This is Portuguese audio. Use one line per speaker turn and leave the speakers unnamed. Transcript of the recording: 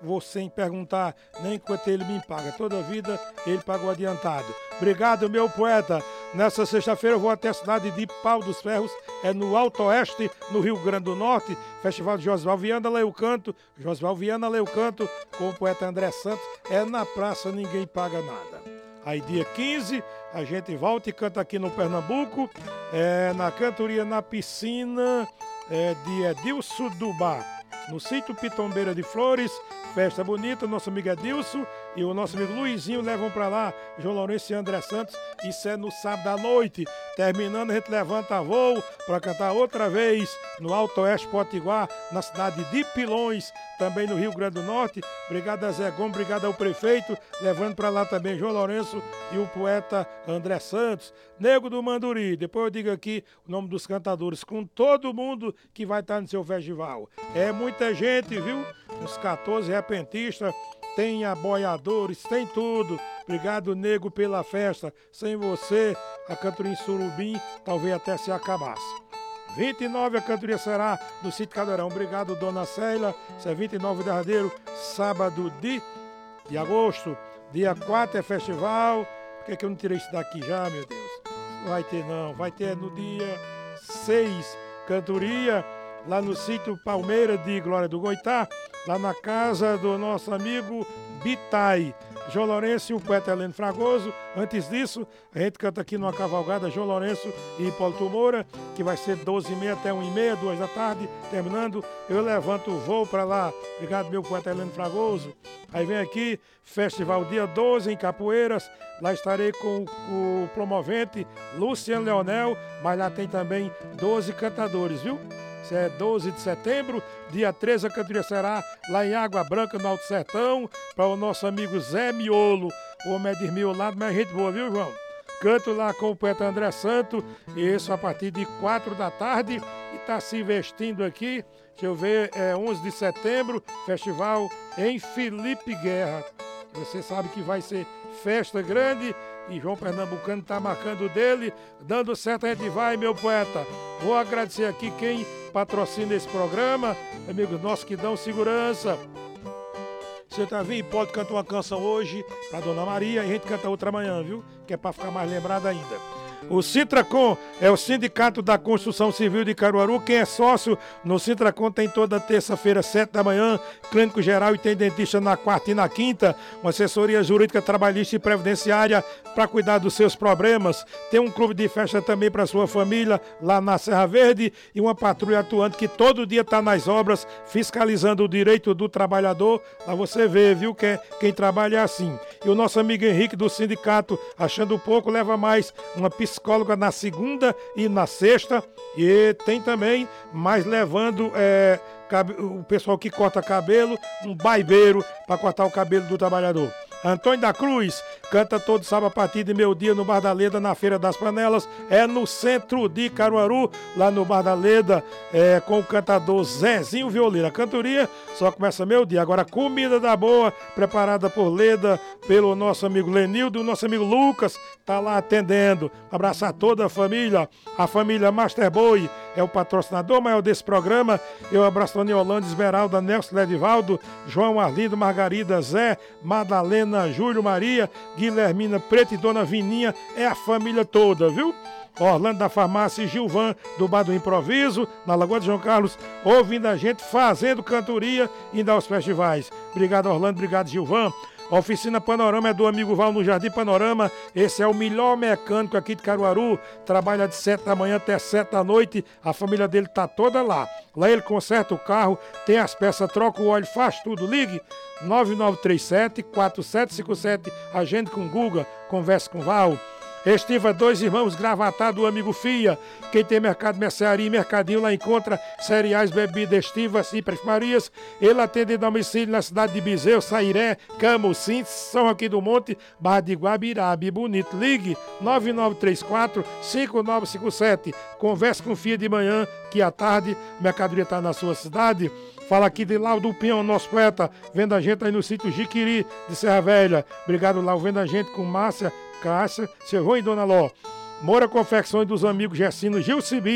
vou sem perguntar nem quanto ele me paga. Toda vida ele pagou adiantado. Obrigado, meu poeta. Nessa sexta-feira eu vou até a cidade de Pau dos Ferros, é no Alto Oeste, no Rio Grande do Norte, Festival de Josival Viana Leu Canto, com o poeta André Santos, é na praça, ninguém paga nada. Aí dia 15 a gente volta e canta aqui no Pernambuco, na cantoria na piscina de Edilson do Bar, no sítio Pitombeira de Flores, festa bonita, nosso amigo Edilson e o nosso amigo Luizinho levam pra lá, João Lourenço e André Santos, isso é no sábado à noite. Terminando, a gente levanta voo para cantar outra vez no Alto Oeste Potiguar, na cidade de Pilões, também no Rio Grande do Norte. Obrigado a Zé Gomes, obrigado ao prefeito, levando para lá também João Lourenço e o poeta André Santos. Nego do Manduri, depois eu digo aqui o nome dos cantadores, com todo mundo que vai estar no seu festival. É muita gente, viu? Uns 14 repentistas, tem aboiadores, tem tudo. Obrigado, nego, pela festa. Sem você, a cantoria em Surubim talvez até se acabasse. 29 a cantoria será no sítio Cadeirão. Obrigado, dona Célia. Isso é 29 de janeiro, sábado de agosto. Dia 4 é festival. Por que eu não tirei isso daqui já, meu Deus? Não vai ter não. Vai ter no dia 6, cantoria, lá no sítio Palmeira de Glória do Goitá, lá na casa do nosso amigo Bitai. João Lourenço e o poeta Heleno Fragoso. Antes disso, a gente canta aqui numa cavalgada João Lourenço e Hipólito Moura, que vai ser 12h30 até 1h30, 2 da tarde. Terminando, eu levanto o voo para lá. Obrigado, meu poeta Heleno Fragoso. Aí vem aqui, festival dia 12 em Capoeiras. Lá estarei com o promovente Luciano Leonel, mas lá tem também 12 cantadores, viu? Isso é 12 de setembro, dia 13 a cantoria será lá em Água Branca, no Alto Sertão, para o nosso amigo Zé Miolo, o homem é desmiolado, mas é gente boa, viu, João? Canto lá com o poeta André Santos, isso a partir de 4 da tarde, e está se vestindo aqui, deixa eu ver, 11 de setembro, festival em Felipe Guerra. Você sabe que vai ser festa grande, e João Pernambucano está marcando dele, dando certo a gente vai, meu poeta. Vou agradecer aqui quem patrocina esse programa, amigos nossos que dão segurança. Você tá vindo, pode cantar uma canção hoje para Dona Maria e a gente canta outra amanhã, viu? Que é para ficar mais lembrado ainda. O Sintracom é o Sindicato da Construção Civil de Caruaru. Quem é sócio no Sintracom tem toda terça-feira, 7 da manhã, clínico geral e tem dentista na quarta e na quinta, uma assessoria jurídica, trabalhista e previdenciária para cuidar dos seus problemas. Tem um clube de festa também para sua família lá na Serra Verde e uma patrulha atuante que todo dia está nas obras fiscalizando o direito do trabalhador. Lá você vê, viu, que quem trabalha é assim. E o nosso amigo Henrique do sindicato, achando pouco, leva mais uma psicóloga na segunda e na sexta, e tem também mais levando o pessoal que corta cabelo, um barbeiro para cortar o cabelo do trabalhador. Antônio da Cruz canta todo sábado a partir de meio-dia no Bar da Leda, na Feira das Panelas, é no centro de Caruaru, lá no Bar da Leda, com o cantador Zezinho Violeiro. A cantoria só começa meio-dia. Agora, comida da boa, preparada por Leda, pelo nosso amigo Lenildo, o nosso amigo Lucas, tá lá atendendo. Abraçar toda a família Master Boy é o patrocinador maior desse programa. Eu abraço Tony Holanda, Esmeralda, Nelson Ledivaldo, João Arlindo, Margarida, Zé, Madalena, Júlio, Maria, Guilhermina, Preto e Dona Vininha, é a família toda, viu? Orlando da Farmácia e Gilvan do Bar do Improviso, na Lagoa de João Carlos, ouvindo a gente, fazendo cantoria, indo aos festivais. Obrigado, Orlando, obrigado, Gilvan. A Oficina Panorama é do amigo Val no Jardim Panorama. Esse é o melhor mecânico aqui de Caruaru. Trabalha de 7 da manhã até 7 da noite. A família dele tá toda lá. Lá ele conserta o carro, tem as peças, troca o óleo, faz tudo. Ligue 9937-4757. Agende com Guga, converse com Val. Estiva Dois Irmãos Gravatá do amigo Fia. Quem tem mercado, mercearia e mercadinho lá encontra cereais, bebidas, estivas e perfumarias. Ele atende em domicílio na cidade de Bizeu, Sairé, Camusim, São Joaquim do Monte, Barra de Guabirabe. Bonito. Ligue 9934-5957. Converse com Fia de manhã, que à tarde a mercadoria está na sua cidade. Fala aqui de Laudo Pinhão, nosso poeta. Vendo a gente aí no sítio Jiquiri de Serra Velha. Obrigado, Lau. Vendo a gente com Márcia, Cássia, seu Rui e Dona Ló. Moura Confecções dos amigos Gessino Gil Cibi.